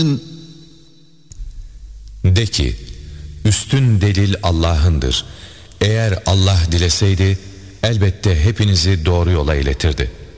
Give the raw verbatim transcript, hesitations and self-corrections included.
De ki, üstün delil Allah'ındır. Eğer Allah dileseydi elbette hepinizi doğru yola iletirdi.